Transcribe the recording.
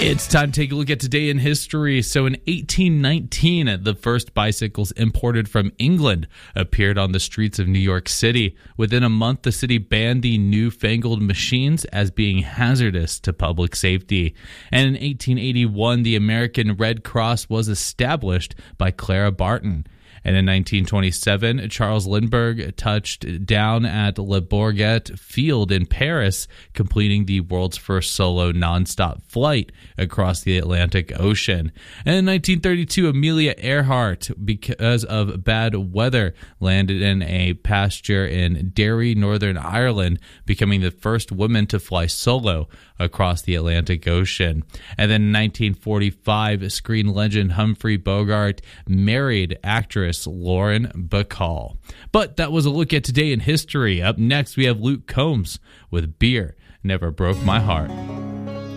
It's time to take a look at today in history. So in 1819, the first bicycles imported from England appeared on the streets of New York City. Within a month, the city banned the newfangled machines as being hazardous to public safety. And in 1881, the American Red Cross was established by Clara Barton. And in 1927, Charles Lindbergh touched down at Le Bourget Field in Paris, completing the world's first solo nonstop flight across the Atlantic Ocean. And in 1932, Amelia Earhart, because of bad weather, landed in a pasture in Derry, Northern Ireland, becoming the first woman to fly solo across the Atlantic Ocean. And then in 1945, screen legend Humphrey Bogart married actress Lauren Bacall. But that was a look at today in history. Up next, we have Luke Combs with Beer Never Broke My Heart.